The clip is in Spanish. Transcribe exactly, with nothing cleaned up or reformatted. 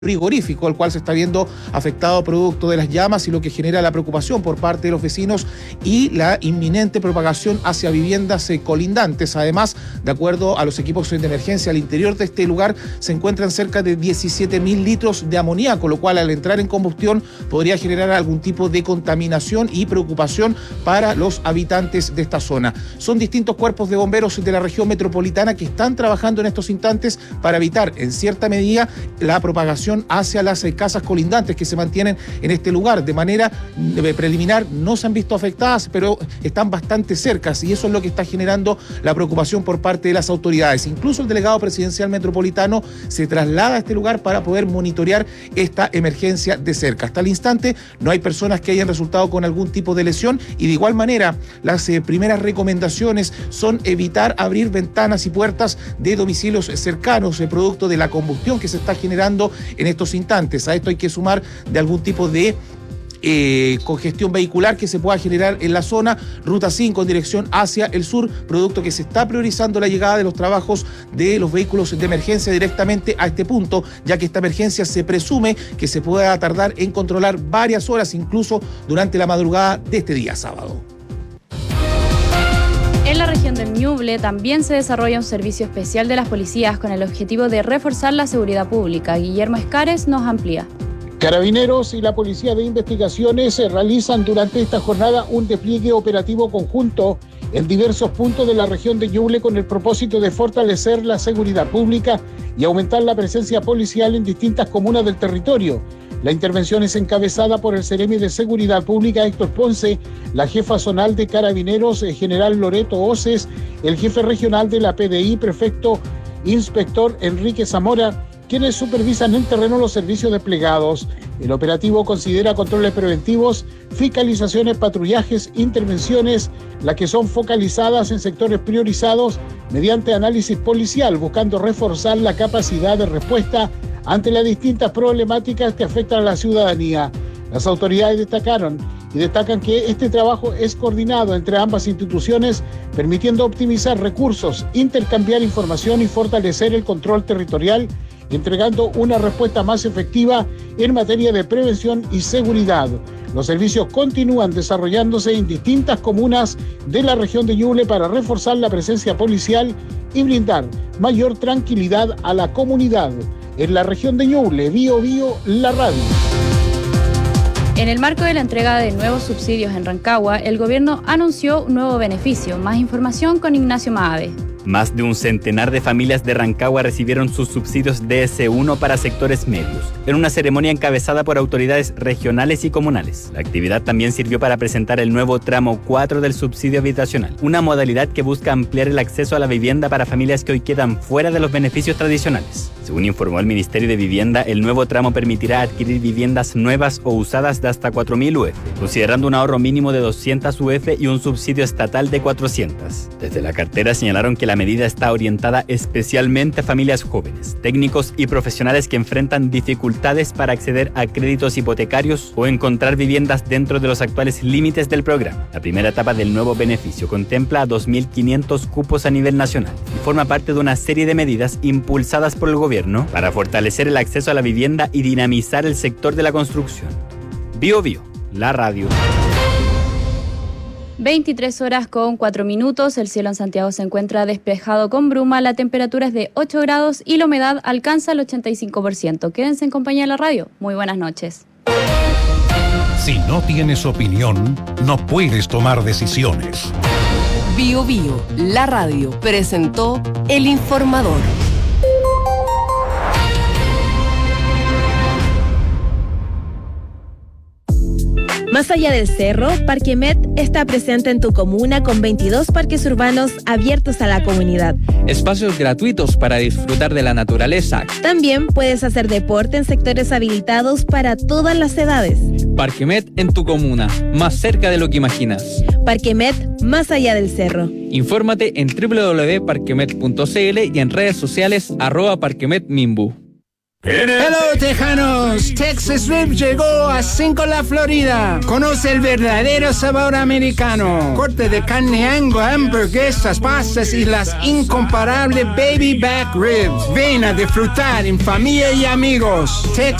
frigorífico, el cual se está viendo afectado producto de las llamas y lo que genera la preocupación por parte de los vecinos y la inminente propagación hacia viviendas eh, colindantes. Además, de acuerdo a los equipos de emergencia, al interior de este lugar se encuentran cerca de diecisiete mil litros de amoníaco, lo cual al entrar en combustión podría generar algún tipo de contaminación y preocupación para los habitantes de esta zona. Son distintos cuerpos de bomberos de la región metropolitana que están trabajando en estos instantes para evitar, en cierta medida, la propagación hacia las casas colindantes que se mantienen en este lugar. De manera preliminar no se han visto afectadas, pero están bastante cercas y eso es lo que está generando la preocupación por parte de las autoridades. Incluso el delegado presidencial metropolitano se traslada a este lugar para poder monitorear esta emergencia de cerca. Hasta el instante no hay personas que hayan resultado con algún tipo de lesión y de igual manera las eh, primeras recomendaciones son evitar abrir ventanas y puertas de domicilios cercanos, eh, producto de la combustión que se está generando en estos instantes. A esto hay que sumar de algún tipo de Eh, congestión vehicular que se pueda generar en la zona, ruta cinco en dirección hacia el sur, producto que se está priorizando la llegada de los trabajos de los vehículos de emergencia directamente a este punto, ya que esta emergencia se presume que se pueda tardar en controlar varias horas, incluso durante la madrugada de este día sábado. En la región del Ñuble también se desarrolla un servicio especial de las policías con el objetivo de reforzar la seguridad pública. Guillermo Escares nos amplía. Carabineros y la Policía de Investigaciones se realizan durante esta jornada un despliegue operativo conjunto en diversos puntos de la región de Ñuble con el propósito de fortalecer la seguridad pública y aumentar la presencia policial en distintas comunas del territorio. La intervención es encabezada por el Seremi de Seguridad Pública Héctor Ponce, la jefa zonal de Carabineros general Loreto Oces, el jefe regional de la P D I, prefecto inspector Enrique Zamora, quienes supervisan en terreno los servicios desplegados. El operativo considera controles preventivos, fiscalizaciones, patrullajes, intervenciones, las que son focalizadas en sectores priorizados mediante análisis policial, buscando reforzar la capacidad de respuesta ante las distintas problemáticas que afectan a la ciudadanía. Las autoridades destacaron y destacan que este trabajo es coordinado entre ambas instituciones, permitiendo optimizar recursos, intercambiar información y fortalecer el control territorial, entregando una respuesta más efectiva en materia de prevención y seguridad. Los servicios continúan desarrollándose en distintas comunas de la región de Ñuble para reforzar la presencia policial y brindar mayor tranquilidad a la comunidad. En la región de Ñuble, Bío Bío, la radio. En el marco de la entrega de nuevos subsidios en Rancagua, el gobierno anunció un nuevo beneficio. Más información con Ignacio Maave. Más de un centenar de familias de Rancagua recibieron sus subsidios D S uno para sectores medios, en una ceremonia encabezada por autoridades regionales y comunales. La actividad también sirvió para presentar el nuevo tramo cuatro del subsidio habitacional, una modalidad que busca ampliar el acceso a la vivienda para familias que hoy quedan fuera de los beneficios tradicionales. Según informó el Ministerio de Vivienda, el nuevo tramo permitirá adquirir viviendas nuevas o usadas de hasta cuatro mil U F, considerando un ahorro mínimo de doscientas U F y un subsidio estatal de cuatrocientas. Desde la cartera señalaron que la medida está orientada especialmente a familias jóvenes, técnicos y profesionales que enfrentan dificultades para acceder a créditos hipotecarios o encontrar viviendas dentro de los actuales límites del programa. La primera etapa del nuevo beneficio contempla dos mil quinientos cupos a nivel nacional y forma parte de una serie de medidas impulsadas por el gobierno para fortalecer el acceso a la vivienda y dinamizar el sector de la construcción. Bío Bío, la radio. veintitrés horas con cuatro minutos, el cielo en Santiago se encuentra despejado con bruma, la temperatura es de ocho grados y la humedad alcanza el ochenta y cinco por ciento. Quédense en compañía de la radio. Muy buenas noches. Si no tienes opinión, no puedes tomar decisiones. Bío Bío, la radio, presentó El Informador. Más allá del cerro, Parquemet está presente en tu comuna con veintidós parques urbanos abiertos a la comunidad. Espacios gratuitos para disfrutar de la naturaleza. También puedes hacer deporte en sectores habilitados para todas las edades. Parquemet en tu comuna, más cerca de lo que imaginas. Parquemet, más allá del cerro. Infórmate en doble u doble u doble u punto parquemet punto c l y en redes sociales arroba Parquemet Mimbu. Hello, tejanos. Texas Rib llegó a Cinco La Florida. Conoce el verdadero sabor americano. Corte de carne Angus, hamburguesas, pastas y las incomparables baby back ribs. Ven a disfrutar en familia y amigos. Texas